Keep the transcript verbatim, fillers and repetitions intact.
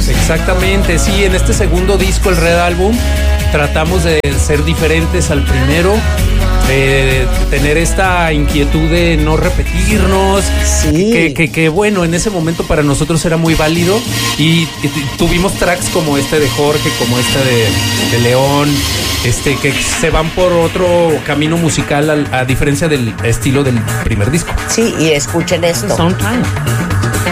Exactamente, sí, en este segundo disco, el Red Album, tratamos de ser diferentes al primero, de tener esta inquietud de no repetirnos, sí. que, que, que bueno, en ese momento para nosotros era muy válido y, y tuvimos tracks como este de Jorge, como este de, de León, este que se van por otro camino musical a, a diferencia del estilo del primer disco. Sí, y escuchen esto. Sometime.